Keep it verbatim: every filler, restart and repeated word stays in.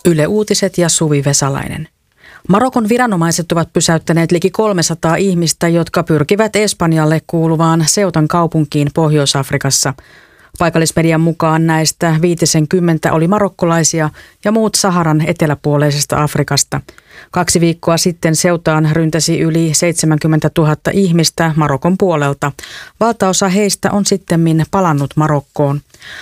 Yle Uutiset ja Suvi Vesalainen. Marokon viranomaiset ovat pysäyttäneet liki kolmesataa ihmistä, jotka pyrkivät Espanjalle kuuluvaan Ceutan kaupunkiin Pohjois-Afrikassa. Paikallismedian mukaan näistä viisikymmentä oli marokkolaisia ja muut Saharan eteläpuoleisesta Afrikasta. Kaksi viikkoa sitten Ceutaan ryntäsi yli seitsemänkymmentätuhatta ihmistä Marokon puolelta. Valtaosa heistä on sittemmin palannut Marokkoon.